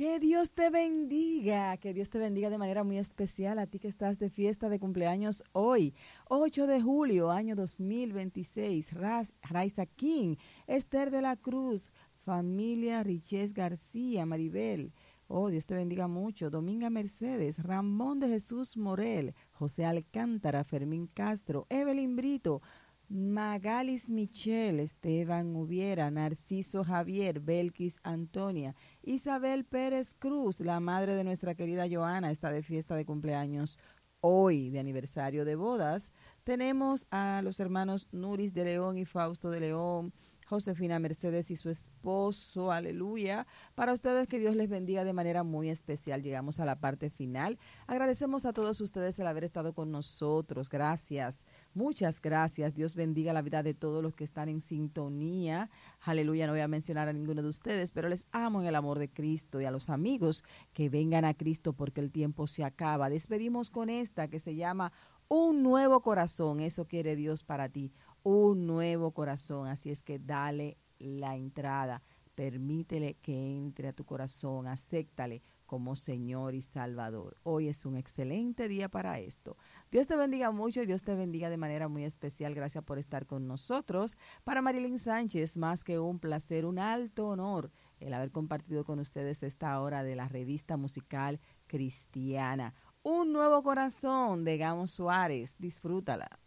Que Dios te bendiga de manera muy especial a ti que estás de fiesta de cumpleaños hoy, 8 de julio, año 2026, Raiza King, Esther de la Cruz, familia Riches García, Maribel. Oh, Dios te bendiga mucho. Dominga Mercedes, Ramón de Jesús Morel, José Alcántara, Fermín Castro, Evelyn Brito, Magalis Michelle, Esteban Ubiera, Narciso Javier, Belkis Antonia, Isabel Pérez Cruz, la madre de nuestra querida Joana, está de fiesta de cumpleaños hoy, de aniversario de bodas. Tenemos a los hermanos Nuris de León y Fausto de León, Josefina Mercedes y su esposo, aleluya. Para ustedes, que Dios les bendiga de manera muy especial. Llegamos a la parte final. Agradecemos a todos ustedes el haber estado con nosotros. Gracias, muchas gracias. Dios bendiga la vida de todos los que están en sintonía. Aleluya, no voy a mencionar a ninguno de ustedes, pero les amo en el amor de Cristo, y a los amigos que vengan a Cristo porque el tiempo se acaba. Despedimos con esta que se llama Un Nuevo Corazón. Eso quiere Dios para ti, un nuevo corazón. Así es que dale la entrada, permítele que entre a tu corazón, acéptale como Señor y Salvador. Hoy es un excelente día para esto. Dios te bendiga mucho y Dios te bendiga de manera muy especial. Gracias por estar con nosotros. Para Marilyn Sánchez, más que un placer, un alto honor el haber compartido con ustedes esta hora de la revista musical cristiana. Un Nuevo Corazón de Gamo Suárez. Disfrútala.